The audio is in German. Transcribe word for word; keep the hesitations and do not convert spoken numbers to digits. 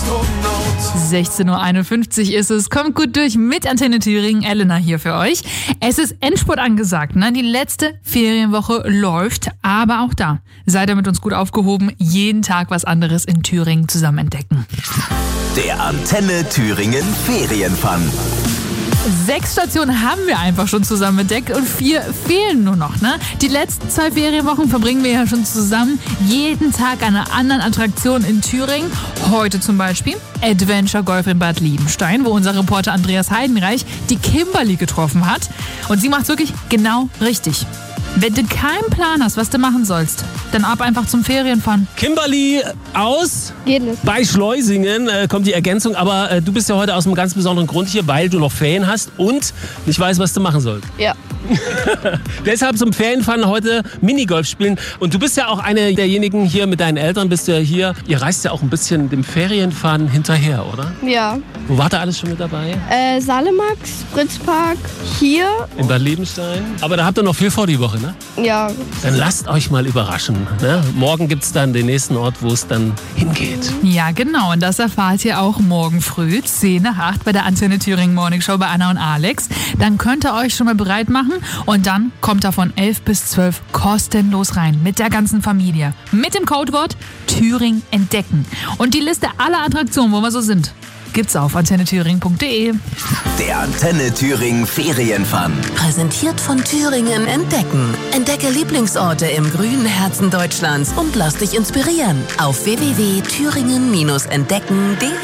sechzehn Uhr einundfünfzig ist es. Kommt gut durch mit Antenne Thüringen. Elena hier für euch. Es ist Endspurt angesagt. Ne? Die letzte Ferienwoche läuft, aber auch da seid ihr mit uns gut aufgehoben. Jeden Tag was anderes in Thüringen zusammen entdecken. Der Antenne Thüringen Ferienfun. Sechs Stationen haben wir einfach schon zusammen entdeckt und vier fehlen nur noch. Ne? Die letzten zwei Ferienwochen verbringen wir ja schon zusammen. Jeden Tag an einer anderen Attraktion in Thüringen. Heute zum Beispiel Adventure Golf in Bad Liebenstein, wo unser Reporter Andreas Heidenreich die Kimberly getroffen hat. Und sie macht wirklich genau richtig. Wenn du keinen Plan hast, was du machen sollst, dann ab einfach zum Ferienfun. Kimberly aus Geht nicht. bei Schleusingen äh, kommt die Ergänzung. Aber äh, du bist ja heute aus einem ganz besonderen Grund hier, weil du noch Ferien hast und nicht weißt, was du machen sollst. Ja. Deshalb zum Ferienfun heute Minigolf spielen. Und du bist ja auch eine derjenigen hier mit deinen Eltern, bist du ja hier. Ihr reist ja auch ein bisschen dem Ferienfun hinterher, oder? Ja. Wo war da alles schon mit dabei? Äh, Salemax, Fritzpark, hier. In Bad Liebenstein. Aber da habt ihr noch viel vor die Woche, ne? Ja. Dann lasst euch mal überraschen. Ne? Morgen gibt es dann den nächsten Ort, wo es dann hingeht. Ja, genau. Und das erfahrt ihr auch morgen früh, zehn nach acht bei der Antenne Thüringen Morning Show bei Anna und Alex. Dann könnt ihr euch schon mal bereit machen und dann kommt da von elf bis zwölf kostenlos rein mit der ganzen Familie. Mit dem Codewort Thüringen entdecken. Und die Liste aller Attraktionen, wo wir so sind, gibt's auf antenne thüringen punkt de. Der Antenne Thüringen Ferienfun. Präsentiert von Thüringen entdecken. Entdecke Lieblingsorte im grünen Herzen Deutschlands und lass dich inspirieren auf w w w punkt thüringen entdecken punkt de.